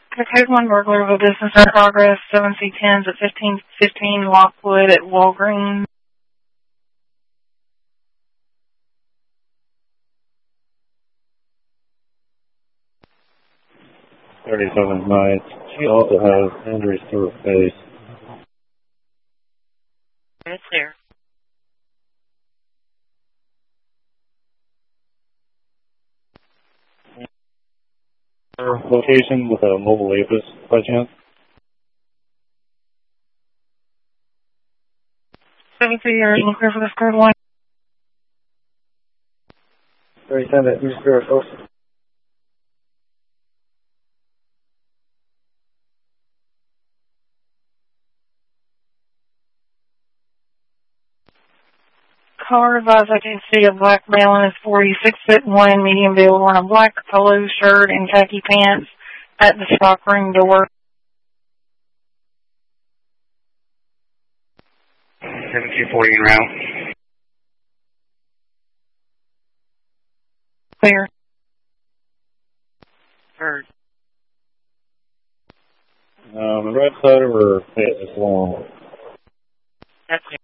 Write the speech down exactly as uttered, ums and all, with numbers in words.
The code one burglar of a business in progress, seven C tens at fifteen fifteen Lockwood at Walgreens. thirty-seven nights. She also has injuries to her face. It's there. Her location with a mobile Apis by chance? seven C, you're clear for this code one. thirty-seven, who's clear first? Car advised I can see a black male in his forty-six foot one, medium build, wearing a black polo shirt and khaki pants at the stockroom door. seventeen forty en route. Clear. Heard. Um, the right side of her face is long. That's clear.